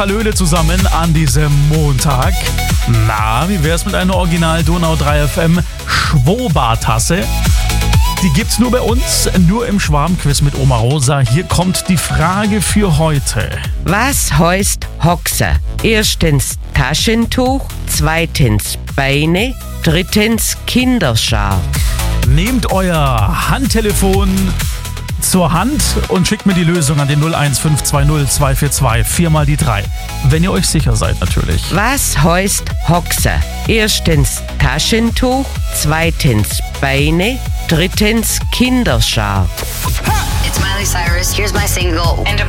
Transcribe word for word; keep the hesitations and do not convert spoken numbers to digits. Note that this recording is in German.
Hallöle zusammen an diesem Montag. Na, wie wär's mit einer Original Donau drei F M Schwoba-Tasse? Die gibt's nur bei uns, nur im Schwarmquiz mit Oma Rosa. Hier kommt die Frage für heute. Was heißt Hoxer? Erstens Taschentuch, zweitens Beine, drittens Kinderschar. Nehmt euer Handtelefon zur Hand und schickt mir die Lösung an den null eins fünf zwei null zwei vier zwei vier mal die drei. Wenn ihr euch sicher seid natürlich. Was heißt Hoxer? Erstens Taschentuch, zweitens Beine, drittens Kinderschar. It's Miley Cyrus. Here's my single, Independent.